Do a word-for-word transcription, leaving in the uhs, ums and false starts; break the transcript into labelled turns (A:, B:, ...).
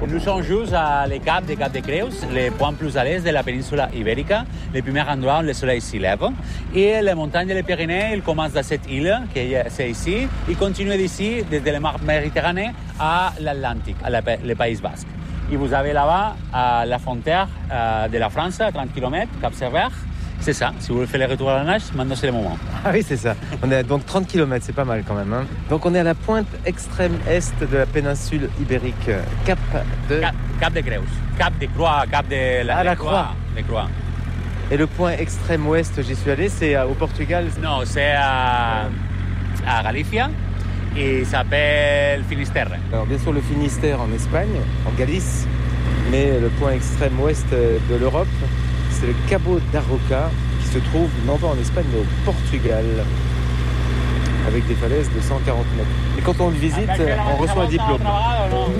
A: Nous sommes juste à les caps des Cap de Creus, les points plus à l'est de la péninsule ibérique, les premiers endroits où le soleil s'y lève. Et les montagnes des Pyrénées, ils commencent dans cette île, qui est ici, ils continuent d'ici, desde la mer Méditerranée à l'Atlantique, à la, les Pays Basques. Et vous avez là-bas à la frontière euh, de la France, à trente kilomètres, Cap Sévère. C'est ça, si vous voulez faire le retour à la nage, maintenant c'est le moment.
B: Ah oui, c'est ça. On est à donc trente kilomètres, c'est pas mal quand même. Hein. Donc on est à la pointe extrême est de la péninsule ibérique, Cap de...
A: Cap, Cap de Creus, Cap de Croix, Cap de la,
B: ah, la
A: Croix.
B: Croix.
A: De Croix.
B: Et le point extrême ouest, j'y suis allé, c'est au Portugal.
A: Non, c'est à, à Galicia et ça s'appelle Finisterre.
B: Alors bien sûr le Finistère en Espagne, en Galice, mais le point extrême ouest de l'Europe, c'est le Cabo da Roca qui se trouve non pas en Espagne mais au Portugal, avec des falaises de cent quarante mètres. Et quand on le visite, on reçoit un diplôme.